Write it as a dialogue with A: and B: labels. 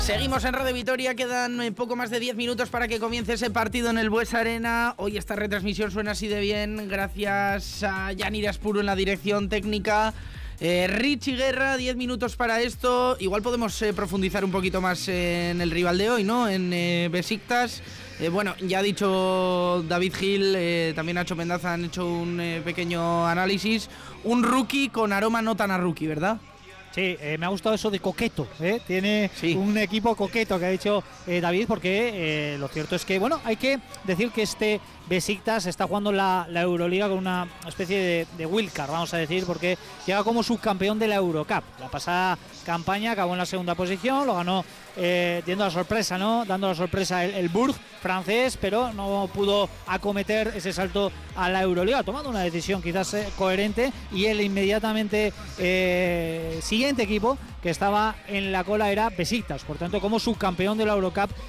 A: Seguimos en Radio Vitoria, quedan poco más de 10 minutos para que comience ese partido en el Buesa Arena. Hoy esta retransmisión suena así de bien, gracias a Yanir Aspuro en la dirección técnica. Richie Guerra, 10 minutos para esto. Igual podemos profundizar un poquito más en el rival de hoy, ¿no? En Besiktas. Bueno, ya ha dicho David Gil, también Nacho Mendaza han hecho un pequeño análisis. Un rookie con aroma no tan a rookie, ¿verdad?
B: Sí, me ha gustado eso de coqueto, ¿eh? Tiene un equipo coqueto que ha dicho David, porque lo cierto es que, bueno, hay que decir que este Besiktas está jugando la Euroliga con una especie de wildcard, vamos a decir, porque llega como subcampeón de la Eurocup. La pasada campaña acabó en la segunda posición, lo ganó dando la sorpresa, ¿no? Dando la sorpresa el Bourg francés, pero no pudo acometer ese salto a la Euroliga. Ha tomado una decisión quizás coherente, y el inmediatamente siguiente equipo que estaba en la cola era Besiktas. Por tanto, como subcampeón de la Eurocup